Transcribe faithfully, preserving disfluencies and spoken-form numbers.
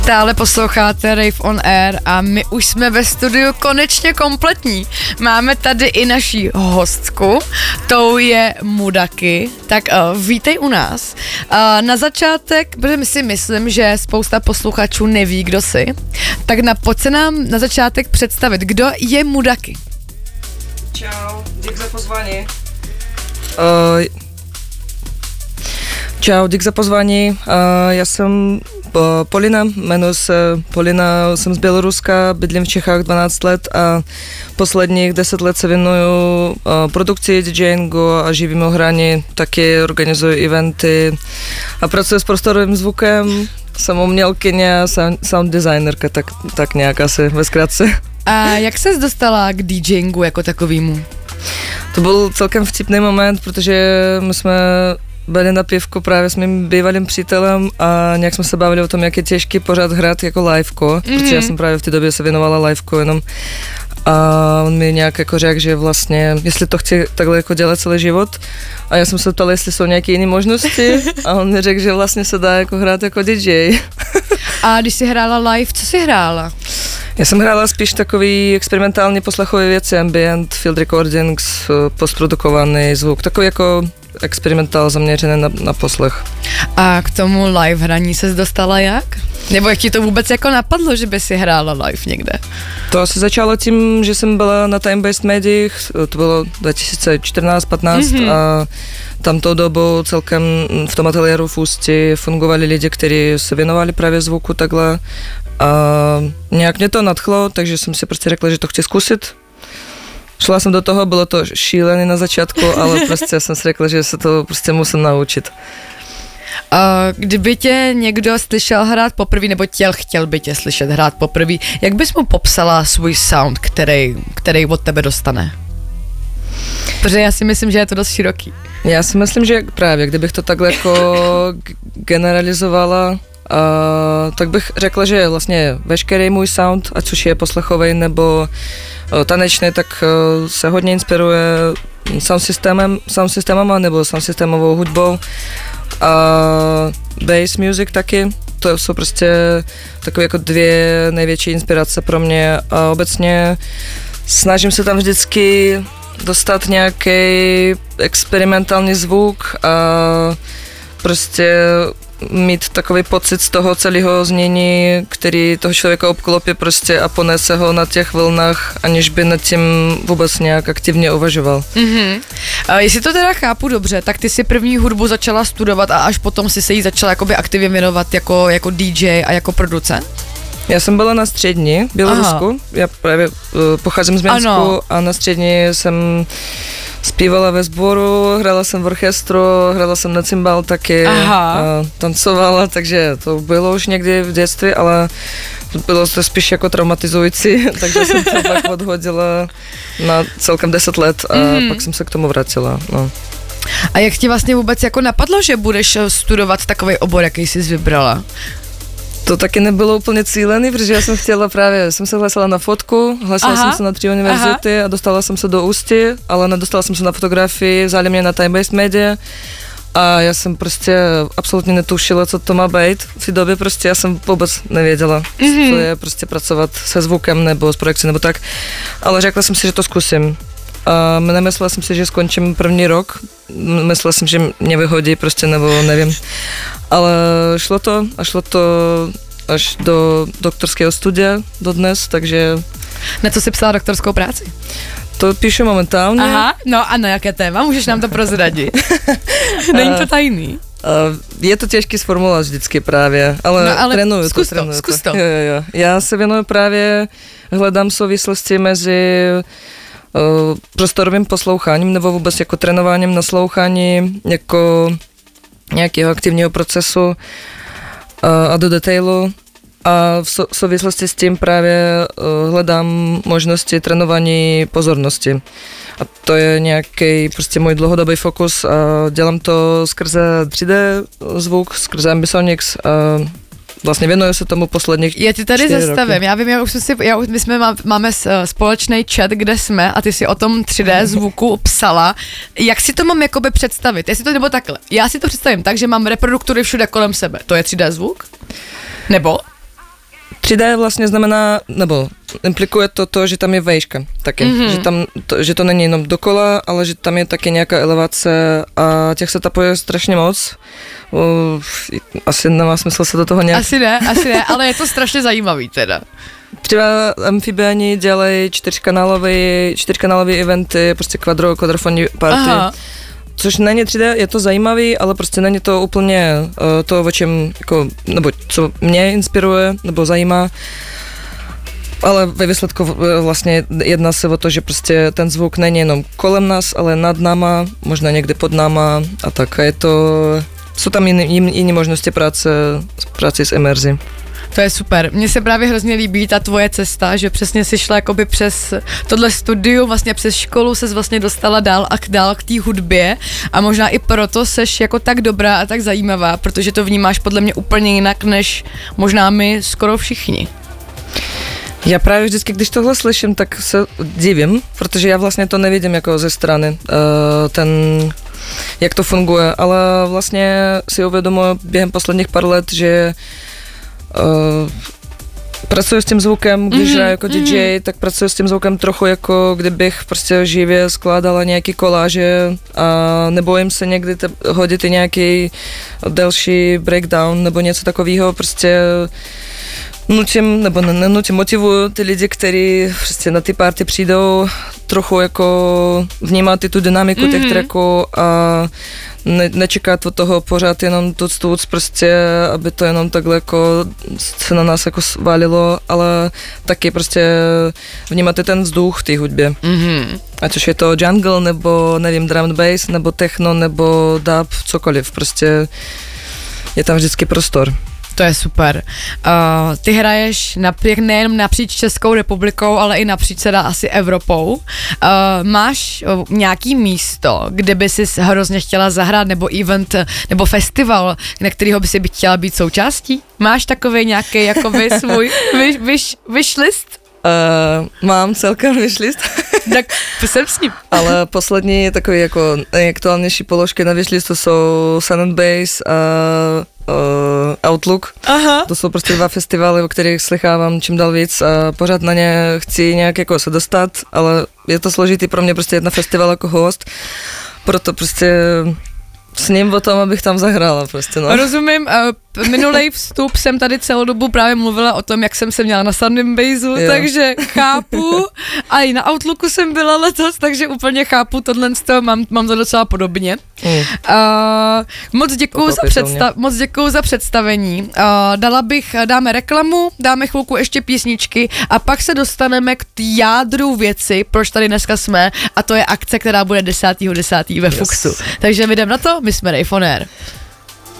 Stále posloucháte Rave on Air a my už jsme ve studiu konečně kompletní. Máme tady i naší hostku, tou je Mudaki. Tak uh, vítej u nás. Uh, na začátek, protože si myslím, že spousta posluchačů neví, kdo jsi, tak na, pojď se nám na začátek představit, kdo je Mudaki. Čau, dík za pozvání. Uh, čau, dík za pozvání. Uh, já jsem Polina, jmenuji se Polina, jsem z Běloruska, bydlím v Čechách dvanáct let a posledních deset let se věnuju produkci, DJingu a živému hraní, taky organizuji eventy a pracuji s prostorovým zvukem, jsem umělkyně a sound designerka, tak, tak nějak asi ve zkratce. A jak ses dostala k DJingu jako takovýmu? To byl celkem vtipný moment, protože my jsme byli na pivku právě s mým bývalým přítelem a nějak jsme se bavili o tom, jak je těžký pořád hrát jako liveko, mm-hmm. protože já jsem právě v té době se věnovala liveko jenom a on mi nějak jako řekl, že vlastně, jestli to chci takhle jako dělat celý život a já jsem se ptala, jestli jsou nějaké jiné možnosti a on mi řekl, že vlastně se dá jako hrát jako D J. A když jsi hrála live, co jsi hrála? Já jsem hrála spíš takový experimentální poslechové věci, ambient, field recordings, postprodukovaný zvuk, takový jako experimentál zaměřený na, na poslech. A k tomu live hraní ses dostala jak? Nebo jak ti to vůbec jako napadlo, že by si hrála live někde? To asi začalo tím, že jsem byla na Time-Based médiích, to bylo dva tisíce čtrnáct patnáct mm-hmm. a tam tou dobu celkem v tom ateliéru v Ústí fungovali lidi, kteří se věnovali právě zvuku takhle a nějak mě to nadchlo, takže jsem si prostě řekla, že to chci zkusit. Šla jsem do toho, bylo to šílený na začátku, ale prostě jsem si řekla, že se to prostě musím naučit. Uh, kdyby tě někdo slyšel hrát poprvé, nebo těl chtěl by tě slyšet hrát poprvé, jak bys mu popsala svůj sound, který, který od tebe dostane? Protože já si myslím, že je to dost široký. Já si myslím, že právě, kdybych to takhle jako generalizovala, Uh, tak bych řekla, že vlastně veškerý můj sound, ať už je poslechový nebo uh, tanečný, tak uh, se hodně inspiruje sound systémem, sound systémama nebo sound systémovou hudbou a bass music taky. To jsou prostě takové jako dvě největší inspirace pro mě a obecně snažím se tam vždycky dostat nějaký experimentální zvuk a prostě mít takový pocit z toho celého znění, který toho člověka obklopí prostě a ponese ho na těch vlnách, aniž by nad tím vůbec nějak aktivně uvažoval. Mm-hmm. A jestli to teda chápu dobře, tak ty si první hudbu začala studovat a až potom si se jí začala jakoby aktivně věnovat jako, jako D J a jako producent? Já jsem byla na střední v Bělorusku, Aha. já právě uh, pocházím z Minsku ano. a na střední jsem zpívala ve sboru, hrála jsem v orchestru, hrála jsem na cymbal taky Aha. a tancovala, takže to bylo už někdy v dětství, ale bylo to spíš jako traumatizující, takže jsem to pak odhodila na celkem deset let a mm. pak jsem se k tomu vrátila. No. A jak ti vlastně vůbec jako napadlo, že budeš studovat takový obor, jaký jsi vybrala? To taky nebylo úplně cílený, protože já jsem chtěla právě, jsem se hlásila na fotku, hlásila aha, jsem se na tři univerzity aha. a dostala jsem se do Ústí, ale nedostala jsem se na fotografii, vzali mě na Time-Based Media a já jsem prostě absolutně netušila, co to má být. V té době prostě já jsem vůbec nevěděla, mm-hmm. co je prostě pracovat se zvukem nebo s projekcí nebo tak, ale řekla jsem si, že to zkusím. A nemyslela jsem si, že skončím první rok, myslela jsem, že mě vyhodí prostě, nebo nevím, ale šlo to a šlo to až do doktorského studia dodnes, takže... Na co jsi psala doktorskou práci? To píšu momentálně. Aha, no a na jaké téma? Můžeš nám to prozradit? Není to tajný? Je to těžký sformulovat vždycky právě, ale, no, ale trénuju zkus to. to, zkus to. Jo, jo, jo. Já se věnuju právě, hledám souvislosti mezi Uh, prostorovým posloucháním nebo vůbec jako trénováním naslouchání jako nějakého aktivního procesu uh, a do detailu a v so- souvislosti s tím právě uh, hledám možnosti trénování pozornosti a to je nějaký prostě můj dlouhodobý fokus a dělám to skrze tři dé zvuk, skrze Ambisonics a vlastně věnuju se tomu posledních Já ti tady zastavím, roky. já vím, já už si, já, my jsme má, máme společný chat, kde jsme a ty si o tom tři dé zvuku psala. Jak si to mám jakoby představit? Jestli to nebo takhle. Já si to představím tak, že mám reproduktory všude kolem sebe. To je tři dé zvuk? Nebo? tři dé vlastně znamená, nebo implikuje to to, že tam je vejška taky, mm-hmm. že, tam, to, že to není jenom dokola, ale že tam je taky nějaká elevace a těch setupů je strašně moc. Uh, asi nemá smysl se do toho nějak... Asi ne, asi ne, ale je to strašně zajímavý teda. Třeba amfibiani dělají čtyřkanálové, čtyřkanálové eventy, prostě kvadro, kvadrofonní party. Aha. Což není tři dé, je to zajímavý, ale prostě není to úplně uh, to, o čem, jako, nebo co mě inspiruje, nebo zajímá. Ale ve výsledku vlastně jedná se o to, že prostě ten zvuk není jenom kolem nás, ale nad náma, možná někde pod náma a tak. A je to, jsou tam jiné, jiné možnosti práce, práce s imerzí. To je super. Mně se právě hrozně líbí ta tvoje cesta, že přesně si šla jakoby přes tohle studium, vlastně přes školu ses vlastně dostala dál a dál k té hudbě a možná i proto seš jako tak dobrá a tak zajímavá, protože to vnímáš podle mě úplně jinak, než možná my skoro všichni. Já právě vždycky, když tohle slyším, tak se divím, protože já vlastně to nevidím jako ze strany, ten, jak to funguje, ale vlastně si uvědomuji během posledních pár let, že Uh, pracuji s tím zvukem, když mm-hmm, hraju jako mm-hmm. dý džej, tak pracuji s tím zvukem trochu jako kdybych prostě živě skládala nějaký koláže a nebojím se někdy te- hodit i nějaký delší breakdown nebo něco takového, prostě nutím, nebo nenutím, motivuju ty lidi, kteří prostě na ty party přijdou, trochu jako vnímat i tu dynamiku mm-hmm. těch tracků a ne, nečekat od toho pořád jenom tuc tuc prostě, aby to jenom takhle jako se na nás jako valilo, ale taky prostě vnímat i ten vzduch v té hudbě. Mm-hmm. Ať už je to jungle, nebo nevím, drum and bass, nebo techno, nebo dub, cokoliv, prostě je tam vždycky prostor. To je super. Uh, ty hraješ napří, nejen napříč Českou republikou, ale i napříč teda asi Evropou. Uh, máš uh, nějaký místo, kde by si hrozně chtěla zahrát, nebo event, nebo festival, na kterého by si by chtěla být součástí? Máš takový nějaký jakoby svůj wish, wish, wishlist? Uh, mám celkem wishlist. Tak jsem s ním. Ale poslední takový jako nejaktuálnější položky na wishlistu jsou Sun and Bass a uh, Outlook. Aha. To jsou prostě dva festivaly, o kterých slychávám čím dál víc a pořád na ně chci nějak jako se dostat, ale je to složitý pro mě prostě jet na festival jako host, proto prostě s ním o tom, abych tam zahrála prostě, no. Rozumím, uh, minulej vstup jsem tady celou dobu právě mluvila o tom, jak jsem se měla na Sun and Bassu, takže chápu, a i na Outlooku jsem byla letos, takže úplně chápu tohle z toho, mám, mám to docela podobně. Mm. Uh, moc děkuju za, představ, moc děkuju za představení, uh, dala bych, dáme reklamu, dáme chvilku ještě písničky a pak se dostaneme k jádru věci, proč tady dneska jsme, a to je akce, která bude desátého desátého ve yes. Fuxu. Takže my jdem na to, my jsme Rave on Air.